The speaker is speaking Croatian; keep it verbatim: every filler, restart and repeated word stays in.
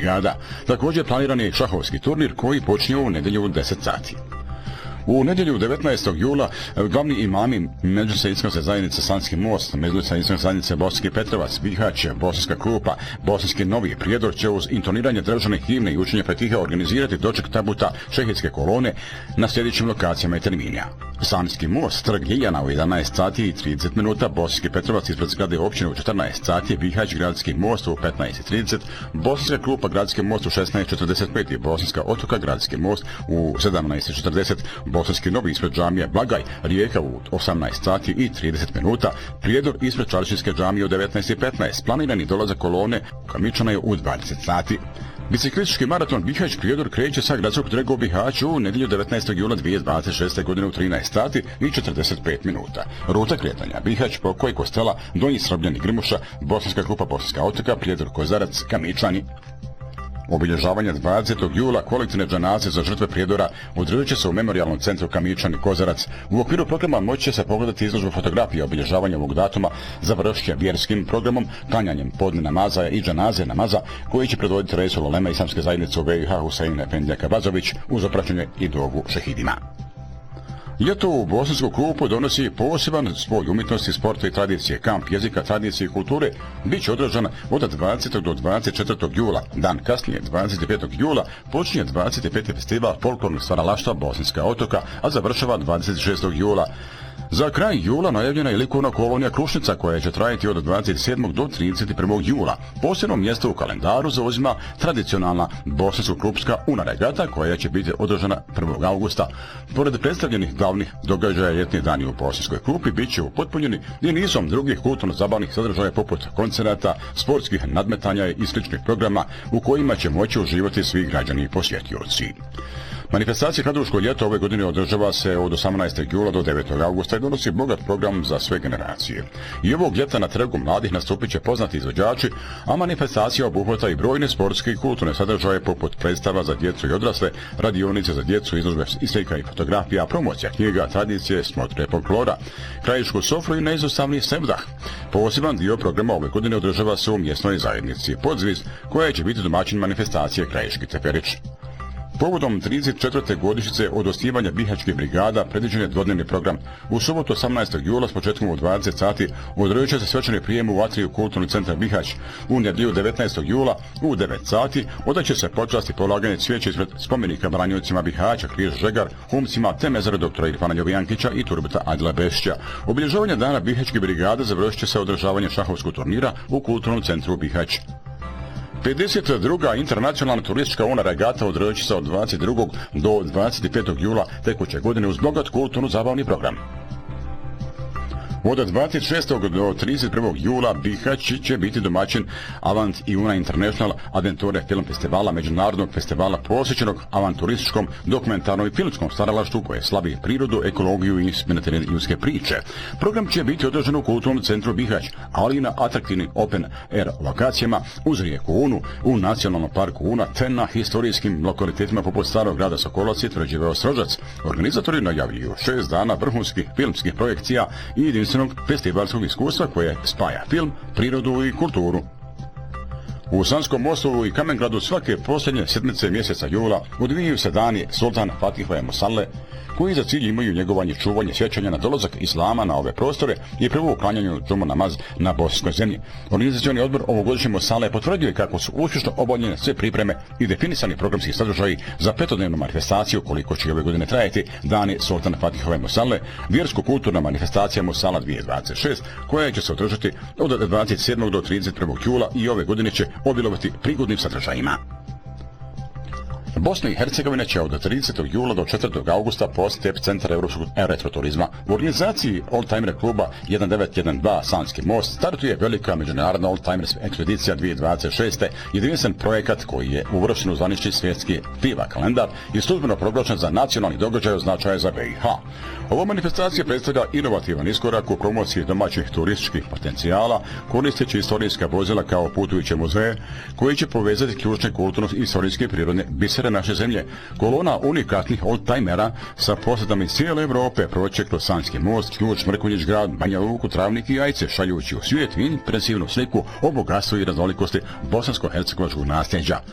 brigada. Također planiran je šahovski turnir koji počinje u nedjelju u deset sati. U nedjelju devetnaestog jula glavni imami Međusaidske zajednice Sanski most, Međusaidske zajednice Bosanski Petrovac, Bihać, Bosanska Krupa, Bosanski Novi Prijedor će uz intoniranje državne himne i učenje fatiha organizirati doček tabuta šehidske kolone na sljedećim lokacijama i terminima. Sanski most, trg Ljiljana u jedanaest sati i trideset minuta, Bosanski Petrovac ispred zgrade općine u četrnaest sati, Bihać Gradski most u petnaest i trideset, Bosanska Krupa Gradski most u šesnaest i četrdeset pet i Bosanska Otoka Gradski most u sedamnaest i četrdeset, Bosanski Novi ispred džamije Blagaj, Rijeka u osamnaest sati i trideset minuta, Prijedor ispred Čaršinske džamije u devetnaest i petnaest, planirani dolazak kolone Kamičana je u dvadeset sati. Biciklistički maraton Bihać Prijedor kreće sa gradskog trga u Bihaću u nedjelju devetnaestog jula dvije tisuće dvadeset šeste. godine u trinaest sati i četrdeset pet minuta. Ruta kretanja Bihać, Pokoj, Kostela, Donji Srbljani, Grmuša, Bosanska Krupa, Bosanska Otoka, Prijedor, Kozarac, Kamičani. Obilježavanje dvadesetog jula kolektivne džanaze za žrtve Prijedora održat će se u memorijalnom centru Kamičani Kozarac. U okviru programa moći će se pogledati izložbu fotografija obilježavanja ovog datuma, završće vjerskim programom, klanjanjem podne namaza i džanaze namaza koji će predvoditi Resul Ulema Islamske zajednice u B i H Husein Efendija Kabazović uz opraćanje i dovu šehidima. Ljeto u Bosansku Krupu donosi poseban spoj umjetnosti, sporta i tradicije. Kamp jezika, tradicije i kulture bit će održan od dvadesetog do dvadeset četvrtog jula. Dan kasnije, dvadeset petog jula, počinje dvadeset peti festival folklornog stvaralaštva Bosanska Otoka, a završava dvadeset šestog jula. Za kraj jula najavljena je likovna kolonija Krušnica koja će trajati od dvadeset sedmog do trideset prvog jula. Posebno mjesto u kalendaru zauzima tradicionalna bosansko-krupska una regata koja će biti održana prvog augusta. Pored predstavljenih glavnih događaja ljetni dani u Bosanskoj Krupi bit će upotpunjeni i nizom drugih kulturno-zabavnih sadržaja poput koncerata, sportskih nadmetanja i sličnih programa u kojima će moći uživati svi građani i posjetioci. Manifestacija Kladruško ljeto ove godine održava se od osamnaestog jula do devetog augusta i donosi bogat program za sve generacije. I ovog ljeta na Trgu mladih nastupit će poznati izvođači, a manifestacija obuhvata i brojne sportske i kulturne sadržaje poput predstava za djecu i odrasle, radionice za djecu, izložbe i slika i fotografija, promocija knjiga, tradicije, smotre folklora, krajišku sofru i neizostavni sevdah. Poseban dio programa ove godine održava se u mjesnoj zajednici Podzviz, koja će biti domaćin manifestacije Krajiški Teperić. Povodom trideset četvrte godišnjice od osnivanja Bihaćkih brigada predviđen je dvodnevni program. U subotu osamnaestog jula s početkom u dvadeset sati održat će se svečani prijem u atriju Kulturnog centra Bihać. U nedjelju devetnaestog jula u devet sati odat će se počasti polaganje cvijeća ispred spomenika branjovcima Bihaća, Križ Žegar, Humcima te mezara doktora Irfana Jovijankića i turbeta Adila Bešća. Obilježavanje dana Bihaćkih brigada završit će se održavanje šahovskog turnira u Kulturnom centru Bihać. pedeset druga internacionalna turistička una regata održat će se od dvadeset drugog do dvadeset petog jula tekuće godine uz bogat kulturno-zabavni program. Od dvadeset šestog do trideset prvog jula Bihać će biti domaćin Avant i Una International Adventure film festivala, međunarodnog festivala posvećenog avanturističkom, dokumentarnom i filmskom stvaralaštvu koje slavi prirodu, ekologiju i inspirativne ljudske priče. Program će biti održan u Kulturnom centru Bihać, ali i na atraktivnim open air lokacijama uz rijeku Unu, u Nacionalnom parku Una te na historijskim lokalitetima poput Starog grada Sokolac i tvrđave Ostrožac. Organizatori najavljuju šest dana vrhunskih filmskih projekcija i jedinstvenog festivalskog iskustva koje spaja film, prirodu i kulturu. U Sanskom Mostovu i Kamengradu svake posljednje sedmice mjeseca jula odvijaju se dani Sultana Fatihove Musalle, koji za cilj imaju njegovanje i čuvanje sjećanja na dolazak islama na ove prostore i prvo uklanjanje džumu namaz na bosanskoj zemlji. Organizacioni odbor ovogodišnje Musale potvrđuje kako su uspješno obavljene sve pripreme i definisani programski sadržaji za petodnevnu manifestaciju koliko će ove godine trajati dani Sultana Fatihove Musalle, vjersko-kulturna manifestacija Musala dvije tisuće dvadeset šest, koja će se održati od dvadeset sedmog do trideset prvog jula i ove godine će obilovati prigodnim sadržajima. Bosna i Hercegovina će od tridesetog jula do četvrtog augusta postati epicentar europskog retroturizma. U organizaciji Oldtimer kluba jedan devet jedan dva Sanski most startuje velika međunarodna Oldtimer ekspedicija dvije tisuće dvadeset šeste, jedinstven projekat koji je uvršten u zvanični svjetski piva kalendar i službeno proglašen za nacionalni događaj od značaja za B i H. Ova manifestacija predstavlja inovativan iskorak u promociji domaćih turističkih potencijala, koristeći istorijska vozila kao putujuće muzeje, koji će povezati ključne kulturno i istorijske prirodne bisere naše zemlje. Kolona unikatnih oldtimera sa posjetama iz cijele Europe proće kroz Sanski most, Ključ, Mrkonjić grad, Banja Luku, Travnik i Jajce, šaljući u svijet impresivnu sliku o bogatstvu i raznolikosti bosansko-hercegovačkog nasljeđa.